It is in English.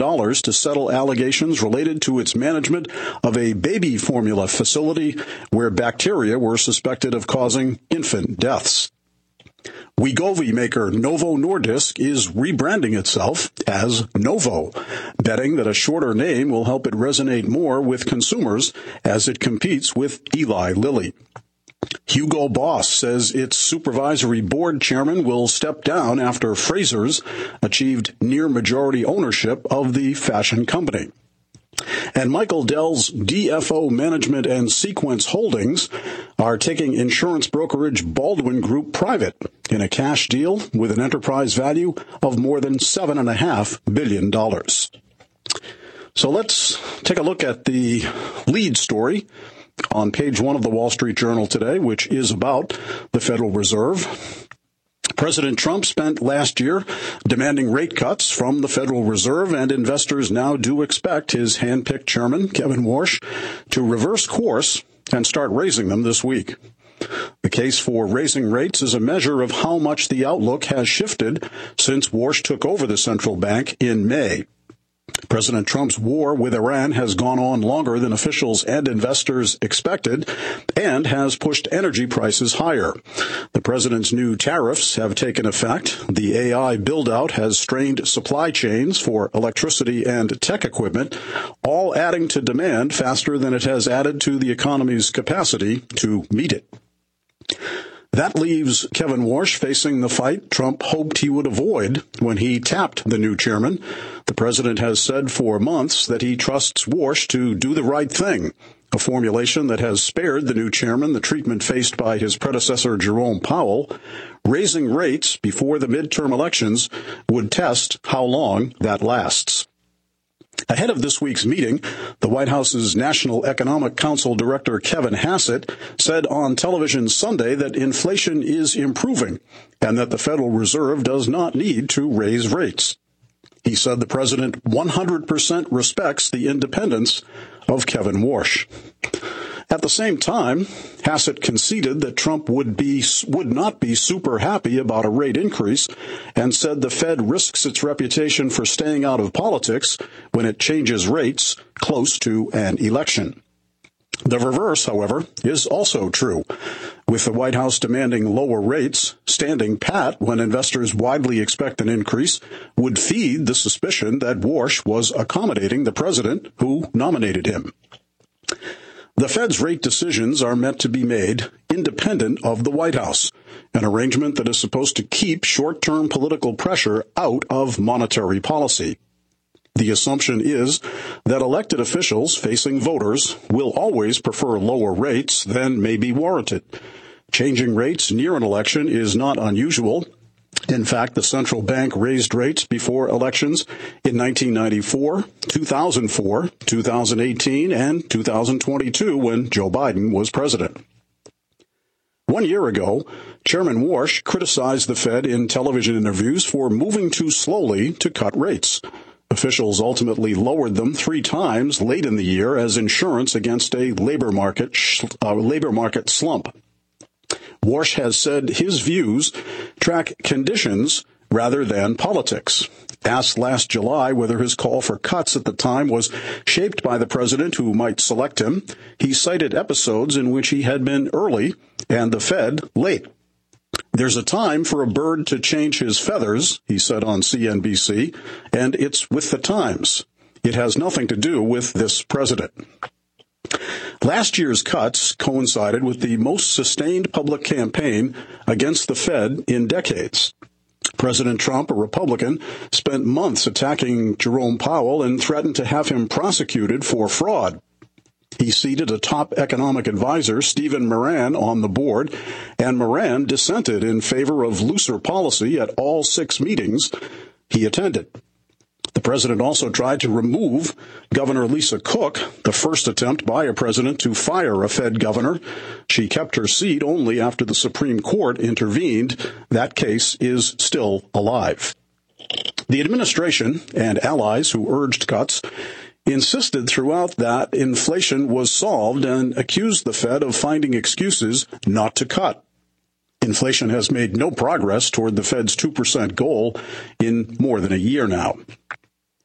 to settle allegations related to its management of a baby formula facility where bacteria were suspected of causing infant deaths. Wegovy maker Novo Nordisk is rebranding itself as Novo, betting that a shorter name will help it resonate more with consumers as it competes with Eli Lilly. Hugo Boss says its supervisory board chairman will step down after Frasers achieved near-majority ownership of the fashion company. And Michael Dell's DFO Management and Sequence Holdings are taking insurance brokerage Baldwin Group private in a cash deal with an enterprise value of more than $7.5 billion. So let's take a look at the lead story on page 1 of the Wall Street Journal today, which is about the Federal Reserve. President Trump spent last year demanding rate cuts from the Federal Reserve, and investors now do expect his hand-picked chairman, Kevin Warsh, to reverse course and start raising them this week. The case for raising rates is a measure of how much the outlook has shifted since Warsh took over the central bank in May. President Trump's war with Iran has gone on longer than officials and investors expected and has pushed energy prices higher. The president's new tariffs have taken effect. The AI build-out has strained supply chains for electricity and tech equipment, all adding to demand faster than it has added to the economy's capacity to meet it. That leaves Kevin Warsh facing the fight Trump hoped he would avoid when he tapped the new chairman. The president has said for months that he trusts Warsh to do the right thing, a formulation that has spared the new chairman the treatment faced by his predecessor Jerome Powell. Raising rates before the midterm elections would test how long that lasts. Ahead of this week's meeting, the White House's National Economic Council Director Kevin Hassett said on television Sunday that inflation is improving and that the Federal Reserve does not need to raise rates. He said the president 100% respects the independence of Kevin Warsh. At the same time, Hassett conceded that Trump would not be super happy about a rate increase and said the Fed risks its reputation for staying out of politics when it changes rates close to an election. The reverse, however, is also true, with the White House demanding lower rates. Standing pat when investors widely expect an increase would feed the suspicion that Warsh was accommodating the president who nominated him. The Fed's rate decisions are meant to be made independent of the White House, an arrangement that is supposed to keep short-term political pressure out of monetary policy. The assumption is that elected officials facing voters will always prefer lower rates than may be warranted. Changing rates near an election is not unusual. In fact, the central bank raised rates before elections in 1994, 2004, 2018, and 2022 when Joe Biden was president. 1 year ago, Chairman Warsh criticized the Fed in television interviews for moving too slowly to cut rates. Officials ultimately lowered them 3 times late in the year as insurance against a labor market slump. Warsh has said his views track conditions rather than politics. Asked last July whether his call for cuts at the time was shaped by the president who might select him, he cited episodes in which he had been early and the Fed late. There's a time for a bird to change his feathers, he said on CNBC, and it's with the times. It has nothing to do with this president. Last year's cuts coincided with the most sustained public campaign against the Fed in decades. President Trump, a Republican, spent months attacking Jerome Powell and threatened to have him prosecuted for fraud. He seated a top economic advisor, Stephen Moran, on the board, and Moran dissented in favor of looser policy at all 6 meetings he attended. The president also tried to remove Governor Lisa Cook, the first attempt by a president to fire a Fed governor. She kept her seat only after the Supreme Court intervened. That case is still alive. The administration and allies who urged cuts insisted throughout that inflation was solved and accused the Fed of finding excuses not to cut. Inflation has made no progress toward the Fed's 2% goal in more than a year now.